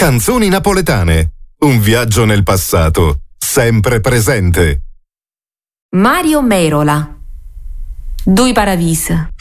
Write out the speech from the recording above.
Canzoni napoletane. Un viaggio nel passato, sempre presente. Mario Merola. Dui Paravise.